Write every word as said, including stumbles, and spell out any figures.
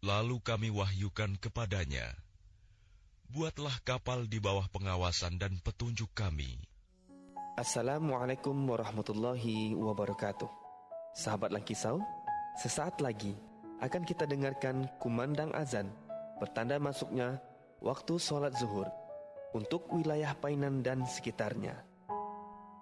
Lalu kami wahyukan kepadanya, buatlah kapal di bawah pengawasan dan petunjuk kami. Assalamualaikum warahmatullahi wabarakatuh. Sahabat Langkisau, sesaat lagi akan kita dengarkan kumandang azan, bertanda masuknya waktu sholat zuhur untuk wilayah Painan dan sekitarnya.